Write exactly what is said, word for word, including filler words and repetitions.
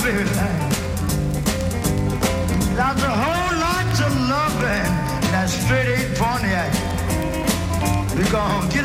baby thing. There's a whole lot of loving that's straight in Pontiac. We're gonna get